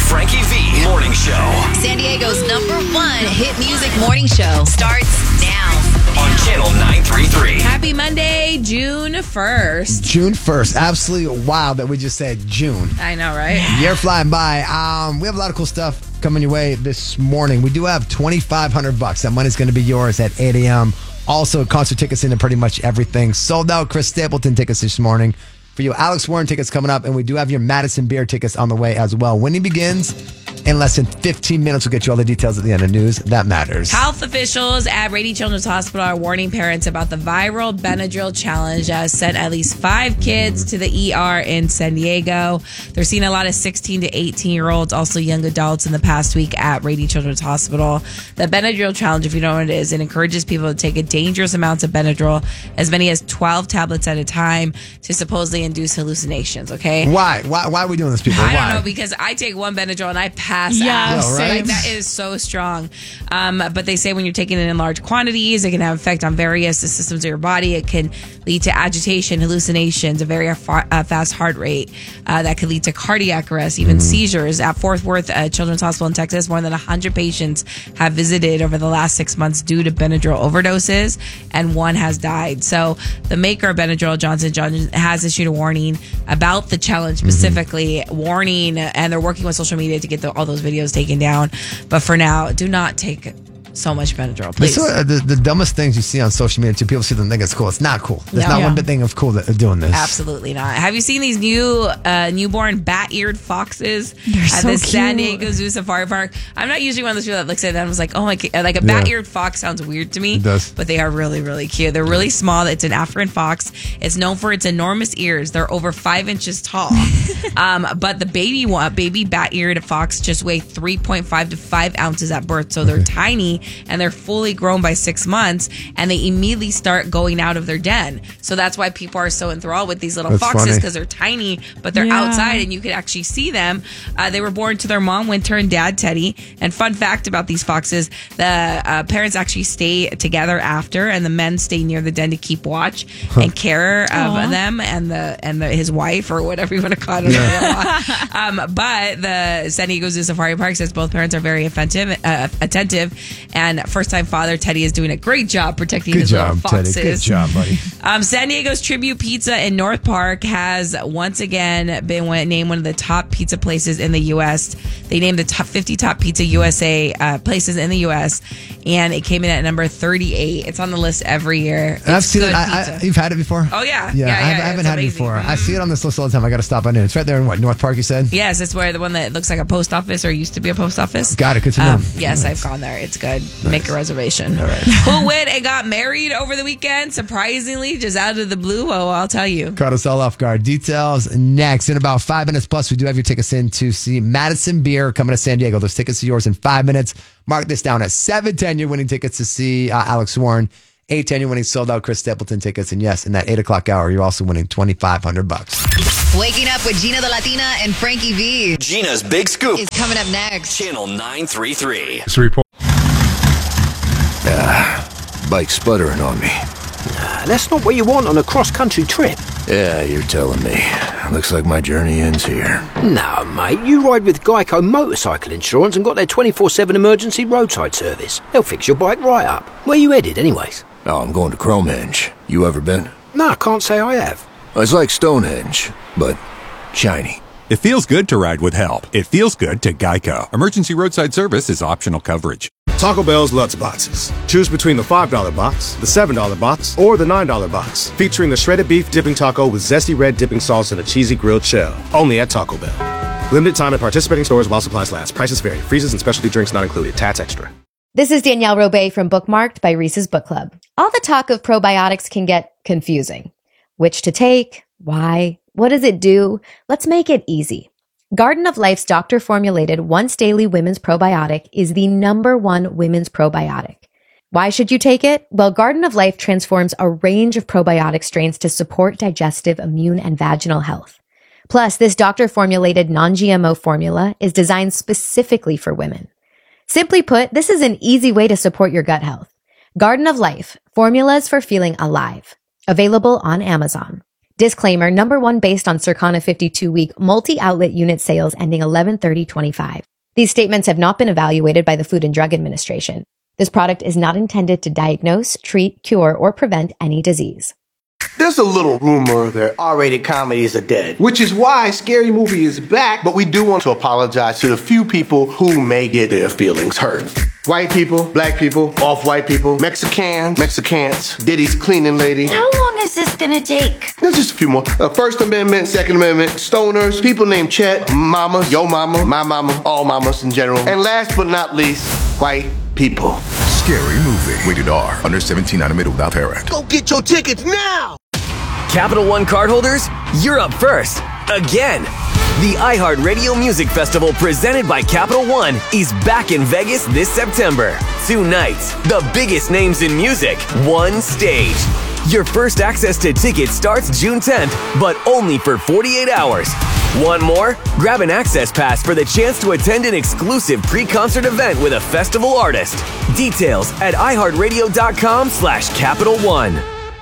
Frankie V Morning Show. San Diego's #1 hit music morning show starts now. On Channel 933. Happy Monday, June 1st. June 1st. Absolutely wild that we just said June. I know, right? Year flying by. We have a lot of cool stuff coming your way this morning. We do have $2,500. That money's going to be yours at 8 a.m. Also, concert tickets into pretty much everything. Sold out Chris Stapleton tickets this morning. For you, Alex Warren tickets coming up. And we do have your Madison Beer tickets on the way as well. Winning begins in less than 15 minutes. We'll get you all the details at the end of news. That matters. Health officials at Rady Children's Hospital are warning parents about the viral Benadryl challenge that has sent at least 5 kids to the ER in San Diego. They're seeing a lot of 16 to 18-year-olds, also young adults in the past week at Rady Children's Hospital. The Benadryl challenge, if you don't know what it is, it encourages people to take a dangerous amounts of Benadryl, as many as 12 tablets at a time, to supposedly induce hallucinations, okay? Why? Why are we doing this, people? I Why? don't know, because I take one Benadryl and I pass out. Yeah, right? Like, that is so strong. But they say when you're taking it in large quantities, it can have effect on various systems of your body. It can lead to agitation, hallucinations, a very fast heart rate that could lead to cardiac arrest, even seizures. At Fort Worth Children's Hospital in Texas, more than 100 patients have visited over the last 6 months due to Benadryl overdoses, and 1 has died. So the maker of Benadryl, Johnson & Johnson, has issued a warning about the challenge specifically, warning, and they're working with social media to get all those videos taken down. But for now, do not take so much Benadryl, please. The dumbest things you see on social media, too, people see them think it's cool. It's not cool. There's not one bit thing of cool that they're doing this. Absolutely not. Have you seen these new newborn bat-eared foxes at so the San cute. Diego Zoo Safari Park? I'm not usually one of those people that looks at them and was like, oh my, like a bat-eared fox sounds weird to me. It does. But they are really, really cute. They're really small. It's an African fox. It's known for its enormous ears. They're over 5 inches tall. But the baby bat-eared fox just weigh 3.5 to 5 ounces at birth. So they're tiny, and they're fully grown by 6 months, and they immediately start going out of their den. So that's why people are so enthralled with these little foxes, because they're tiny, but they're outside and you can actually see them. They were born to their mom, Winter, and dad, Teddy. And fun fact about these foxes, the parents actually stay together after, and the men stay near the den to keep watch and care of them and his wife, or whatever you want to call it. But the San Diego Zoo Safari Park says both parents are very attentive, and first-time father Teddy is doing a great job protecting his little foxes. Teddy. Good job, buddy. San Diego's Tribute Pizza in North Park has once again been named one of the top pizza places in the U.S. They named the top 50 top pizza USA places in the U.S., and it came in at number 38. It's on the list every year. I've seen it. You've had it before? Oh, yeah. I haven't had it before. I see it on this list all the time. I got to stop by noon. It's right there in North Park, you said? Yes, it's where the one that looks like a post office, or used to be a post office. Got it. Good to know. Yes, I've gone there. It's good. Make a reservation. All right. Who went and got married over the weekend? Surprisingly, just out of the blue. Oh, I'll tell you. Caught us all off guard. Details next. In about 5 minutes plus, we do have your tickets in to see Madison Beer coming to San Diego. Those tickets are yours in 5 minutes. Mark this down at 7:10. You're winning tickets to see Alex Warren. 8:10. You're winning sold out Chris Stapleton tickets. And yes, in that 8 o'clock hour, you're also winning $2,500. Waking up with Gina the Latina and Frankie V Gina's Big Scoop is coming up next. Channel 933. Bike sputtering on me. That's not what you want on a cross-country trip. Yeah, you're telling me. Looks like my journey ends here. No, mate, you ride with Geico Motorcycle Insurance and got their 24/7 emergency roadside service. They'll fix your bike right up. Where you headed, anyways? Oh, I'm going to Cromehenge. You ever been? No, I can't say I have. It's like Stonehenge, but shiny. It feels good to ride with help. It feels good to Geico. Emergency roadside service is optional coverage. Taco Bell's Lutz Boxes. Choose between the $5 box, the $7 box, or the $9 box. Featuring the shredded beef dipping taco with zesty red dipping sauce and a cheesy grilled shell. Only at Taco Bell. Limited time at participating stores while supplies last. Prices vary. Freezes and specialty drinks not included. Tats extra. This is Danielle Robay from Bookmarked by Reese's Book Club. All the talk of probiotics can get confusing. Which to take? Why? What does it do? Let's make it easy. Garden of Life's doctor-formulated once-daily women's probiotic is the #1 women's probiotic. Why should you take it? Well, Garden of Life transforms a range of probiotic strains to support digestive, immune, and vaginal health. Plus, this doctor-formulated non-GMO formula is designed specifically for women. Simply put, this is an easy way to support your gut health. Garden of Life, formulas for feeling alive. Available on Amazon. Disclaimer, number one based on Circana 52-week multi-outlet unit sales ending 11/30/25. These statements have not been evaluated by the Food and Drug Administration. This product is not intended to diagnose, treat, cure, or prevent any disease. There's a little rumor that R-rated comedies are dead, which is why Scary Movie is back, but we do want to apologize to the few people who may get their feelings hurt. White people, black people, off-white people, Mexicans, Diddy's cleaning lady. How long is this gonna take? There's just a few more. First Amendment, Second Amendment, stoners, people named Chet, mama, yo mama, my mama, all mamas in general. And last but not least, white people. Scary Movie. Rated R. Under 17, not admitted without parent. Go get your tickets now! Capital One cardholders, you're up first. Again. The iHeartRadio Music Festival presented by Capital One is back in Vegas this September. 2 nights, the biggest names in music, one stage. Your first access to tickets starts June 10th, but only for 48 hours. Want more? Grab an access pass for the chance to attend an exclusive pre-concert event with a festival artist. Details at iHeartRadio.com/Capital One.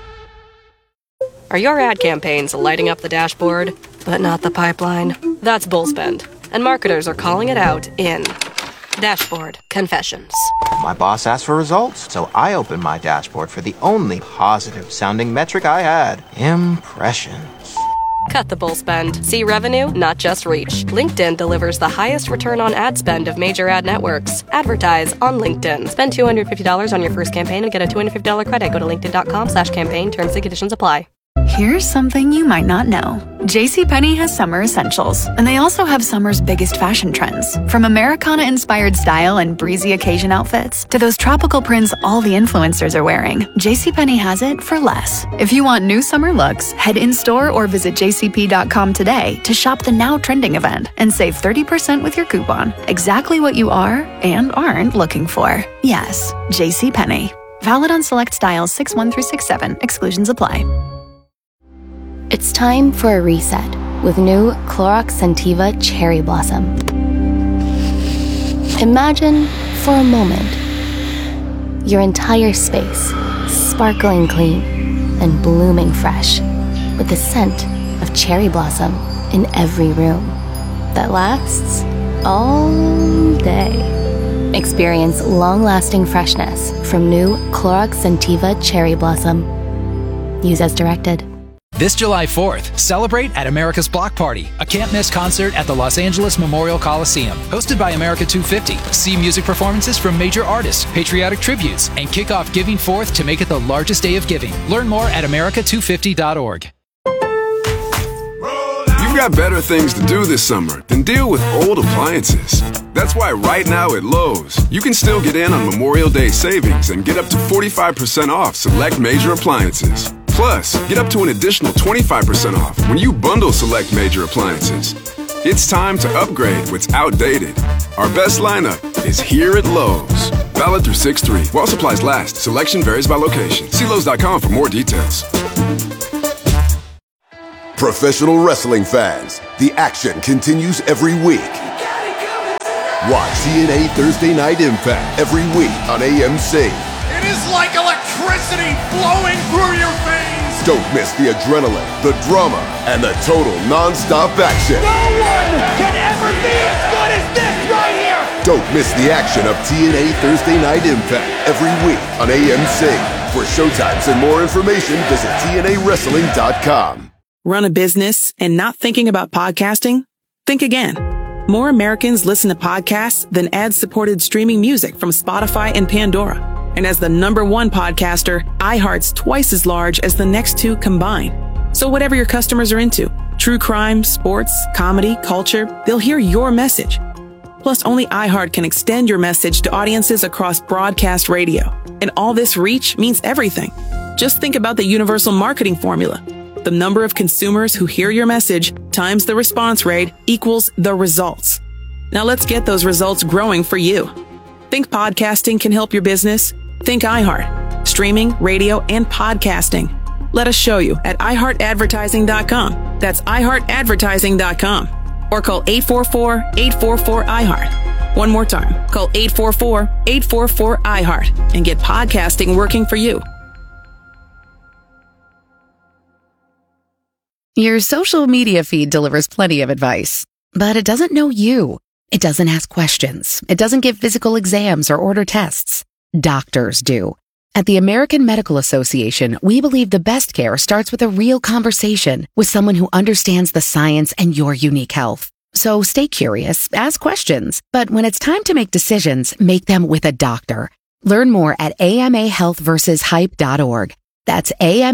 Are your ad campaigns lighting up the dashboard, but not the pipeline? That's Bullspend, and marketers are calling it out in Dashboard Confessions. My boss asked for results, so I opened my dashboard for the only positive-sounding metric I had, impressions. Cut the bull spend. See revenue, not just reach. LinkedIn delivers the highest return on ad spend of major ad networks. Advertise on LinkedIn. Spend $250 on your first campaign and get a $250 credit. Go to linkedin.com/campaign. Terms and conditions apply. Here's something you might not know. JCPenney has summer essentials, and they also have summer's biggest fashion trends. From Americana-inspired style and breezy occasion outfits to those tropical prints all the influencers are wearing, JCPenney has it for less. If you want new summer looks, head in-store or visit jcp.com today to shop the now trending event and save 30% with your coupon. Exactly what you are and aren't looking for. Yes, JCPenney. Valid on select styles 6-1 through 6-7. Exclusions apply. It's time for a reset with new Clorox Scentiva Cherry Blossom. Imagine, for a moment, your entire space sparkling clean and blooming fresh with the scent of cherry blossom in every room that lasts all day. Experience long-lasting freshness from new Clorox Scentiva Cherry Blossom. Use as directed. This July 4th, celebrate at America's Block Party, a can't-miss concert at the Los Angeles Memorial Coliseum. Hosted by America 250, see music performances from major artists, patriotic tributes, and kick off Giving Forth to make it the largest day of giving. Learn more at america250.org. You've got better things to do this summer than deal with old appliances. That's why right now at Lowe's, you can still get in on Memorial Day savings and get up to 45% off select major appliances. Plus, get up to an additional 25% off when you bundle select major appliances. It's time to upgrade what's outdated. Our best lineup is here at Lowe's. Valid through 6/3. While supplies last, selection varies by location. See Lowe's.com for more details. Professional wrestling fans, the action continues every week. Watch TNA Thursday Night Impact every week on AMC. It is like electricity flowing through your veins. Don't miss the adrenaline, the drama, and the total non-stop action. No one can ever be as good as this right here. Don't miss the action of TNA Thursday Night Impact every week on AMC. For showtimes and more information, visit TNAWrestling.com. Run a business and not thinking about podcasting? Think again. More Americans listen to podcasts than ad-supported streaming music from Spotify and Pandora. And as the #1 podcaster, iHeart's twice as large as the next two combined. So whatever your customers are into, true crime, sports, comedy, culture, they'll hear your message. Plus, only iHeart can extend your message to audiences across broadcast radio. And all this reach means everything. Just think about the universal marketing formula. The number of consumers who hear your message times the response rate equals the results. Now let's get those results growing for you. Think podcasting can help your business? Think iHeart. Streaming, radio, and podcasting. Let us show you at iHeartAdvertising.com. That's iHeartAdvertising.com. Or call 844-844-iHeart. One more time. Call 844-844-iHeart and get podcasting working for you. Your social media feed delivers plenty of advice, but it doesn't know you. It doesn't ask questions. It doesn't give physical exams or order tests. Doctors do. At the American Medical Association, we believe the best care starts with a real conversation with someone who understands the science and your unique health. So stay curious, ask questions, but when it's time to make decisions, make them with a doctor. Learn more at amahealthversushype.org. That's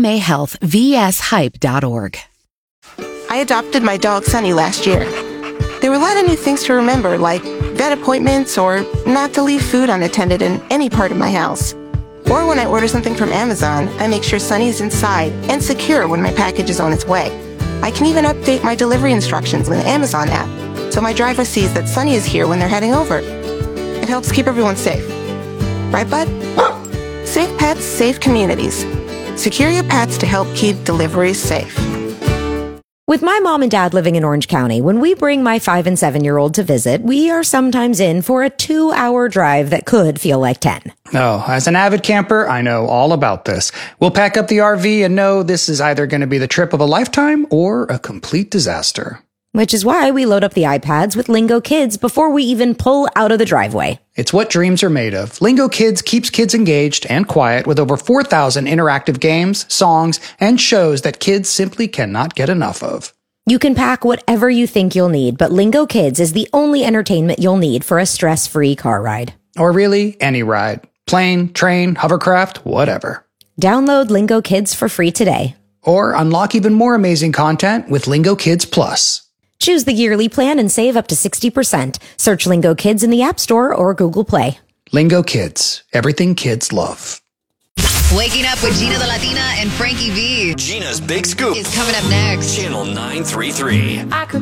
amahealthvshype.org. I adopted my dog Sunny last year. There were a lot of new things to remember, like vet appointments or not to leave food unattended in any part of my house. Or when I order something from Amazon, I make sure Sunny is inside and secure when my package is on its way. I can even update my delivery instructions with the Amazon app, so my driver sees that Sunny is here when they're heading over. It helps keep everyone safe. Right, bud? Safe pets, safe communities. Secure your pets to help keep deliveries safe. With my mom and dad living in Orange County, when we bring my 5 and 7-year-old to visit, we are sometimes in for a 2-hour drive that could feel like 10. Oh, as an avid camper, I know all about this. We'll pack up the RV and know this is either going to be the trip of a lifetime or a complete disaster. Which is why we load up the iPads with Lingo Kids before we even pull out of the driveway. It's what dreams are made of. Lingo Kids keeps kids engaged and quiet with over 4,000 interactive games, songs, and shows that kids simply cannot get enough of. You can pack whatever you think you'll need, but Lingo Kids is the only entertainment you'll need for a stress-free car ride. Or really, any ride. Plane, train, hovercraft, whatever. Download Lingo Kids for free today. Or unlock even more amazing content with Lingo Kids Plus. Choose the yearly plan and save up to 60%. Search Lingo Kids in the App Store or Google Play. Lingo Kids. Everything kids love. Waking up with Gina the Latina and Frankie V. Gina's Big Scoop is coming up next. Channel 933. I could